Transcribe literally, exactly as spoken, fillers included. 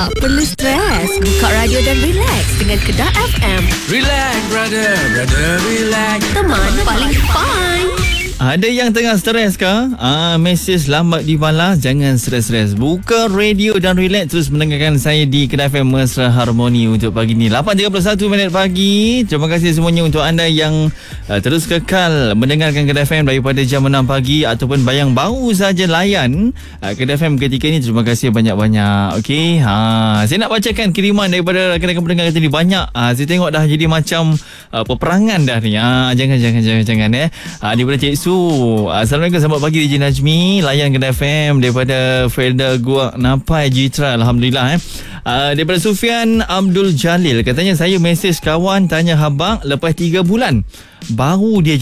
Tak perlu stres. Buka radio dan relax dengan Kedah F M. Relax, brother, brother, relax. Teman paling fine. Ada yang tengah stres kah? Ah, mesej lambat dibalas, jangan stres-stres. Buka radio dan relax, terus mendengarkan saya di Kedah F M Mesra Harmoni untuk pagi ni. lapan tiga puluh satu minit pagi. Terima kasih semuanya untuk anda yang uh, terus kekal mendengarkan Kedah F M daripada jam enam pagi ataupun bayang baru saja layan uh, Kedah F M ketika ini. Terima kasih banyak-banyak. Okey, ha, saya nak bacakan kiriman daripada rakan-rakan pendengar kita ni banyak. Ha, saya tengok dah jadi macam uh, peperangan dah ni. Ha, jangan jangan jangan jangan eh. Ha, daripada Cik Su. Assalamualaikum, selamat pagi Diji Najmi. Layan Kedah F M daripada Felda Guak Napai Jitra. Alhamdulillah eh. Uh, daripada Sufian Abdul Jalil, katanya saya mesej kawan tanya habang lepas tiga bulan baru dia